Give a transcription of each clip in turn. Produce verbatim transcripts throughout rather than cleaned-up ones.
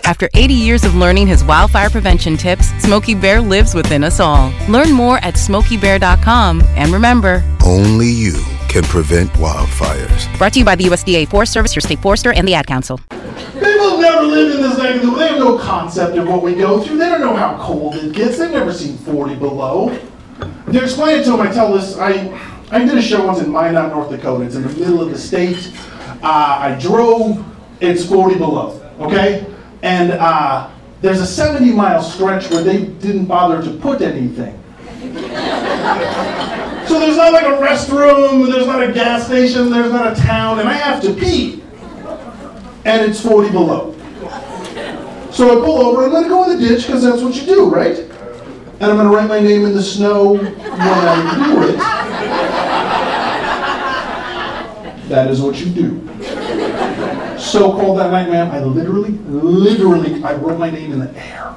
After eighty years of learning his wildfire prevention tips, Smokey Bear lives within us all. Learn more at smokey bear dot com. And remember, only you can prevent wildfires. Brought to you by the U S D A Forest Service, your state forester, and the Ad Council. People have never lived in this neck of the woods. They have no concept of what we go through. They don't know how cold it gets. They've never seen forty below. To explain it to them, I tell this, I, I did a show once in Minot, North Dakota. It's in the middle of the state. Uh, I drove, it's forty below, okay? And uh, there's a seventy mile stretch where they didn't bother to put anything. So there's not like a restroom, there's not a gas station, there's not a town, and I have to pee. And it's forty below. So I pull over, I'm gonna go in the ditch, because that's what you do, right? And I'm gonna write my name in the snow when I do it. That is what you do. So cold that night, ma'am, I literally, literally, I wrote my name in the air.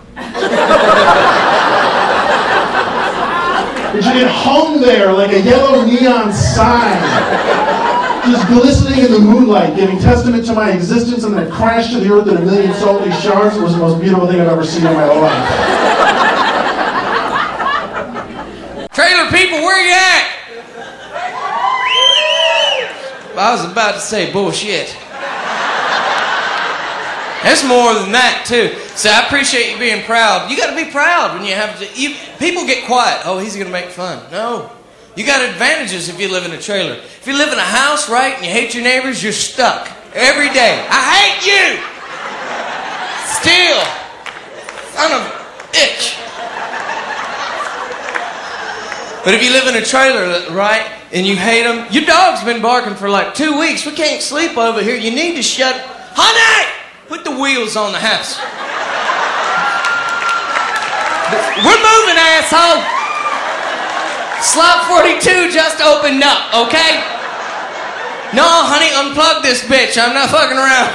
It it hung there like a yellow neon sign, just glistening in the moonlight, giving testament to my existence, and then it crashed to the earth in a million salty shards. It was the most beautiful thing I've ever seen in my life. Trailer people, where you at? I was about to say bullshit. There's more than that, too. So I appreciate you being proud. You got to be proud when you have to. You, people get quiet. Oh, he's going to make fun. No. You got advantages if you live in a trailer. If you live in a house, right, and you hate your neighbors, you're stuck every day. I hate you! Still. Son of a bitch. But if you live in a trailer, right, and you hate them, your dog's been barking for like two weeks. We can't sleep over here. You need to shut... Honey! Put the wheels on the house. We're moving, asshole. Slot forty-two just opened up, okay? No, honey, unplug this bitch. I'm not fucking around.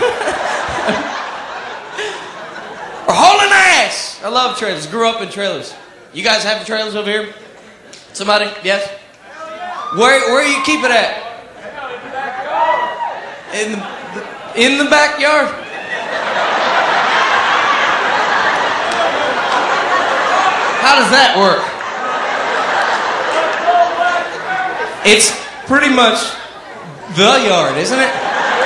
Or hauling ass. I love trailers. Grew up in trailers. You guys have trailers over here? Somebody? Yes? Where where you keep it at? In the, in the backyard? How does that work? It's pretty much the yard, isn't it?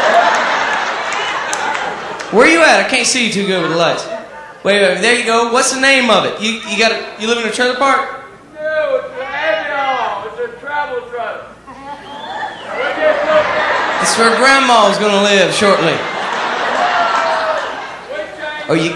Where are you at? I can't see you too good with the lights. Wait, wait, there you go. What's the name of it? You you got it? You live in a trailer park? No, it's an ambulance. It's a travel trailer. It's where Grandma's gonna live shortly. Oh, you.